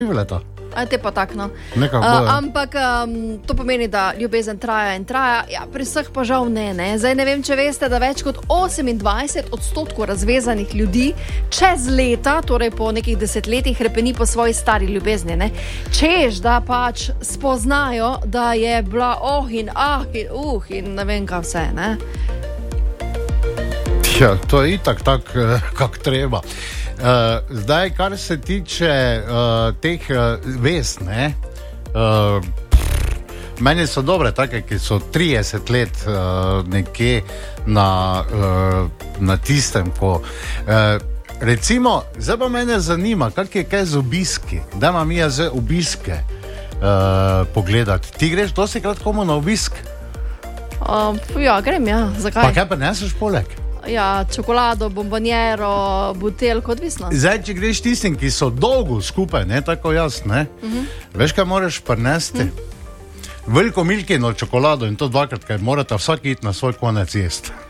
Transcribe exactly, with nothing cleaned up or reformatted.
leta. A te pa tak, no. Nekako Uh, bo, ja. ampak um, to pomeni, da ljubezen traja in traja. Ja, pri vseh pa žal ne, ne. Zdaj ne vem, če veste, da več kot osemindvajset odstotkov razvezanih ljudi čez leta, torej po nekih desetletjih, hrepeni po svoji stari ljubezni, ne. Češ, da pač spoznajo, da je bila oh in ah in uh in ne vem kaj vse, ne. Ja, to je itak tak, kak treba. Uh, zdaj, kar se tiče uh, teh uh, vez, ne, uh, meni so dobre take, ki so trideset let uh, nekje na, uh, na tistem, ko uh, recimo, zdaj pa mene zanima, kak je kaj z obiski, da imam jaz zdaj obiske uh, pogledati. Ti greš dosti krat komu na obisk? Uh, ja, grem, ja. Zakaj? Pa kaj pa neseš poleg? Ja, čokolado, bombonjero, buteljko, odvisno. Zdaj, če greš tistim, ki so dolgo skupaj, ne tako jaz, ne? Uh-huh. Veš, kaj moraš prinesti? Uh-huh. Veliko Milkino čokolado in to dvakrat, kaj morate vsak iti na svoj konec jesti.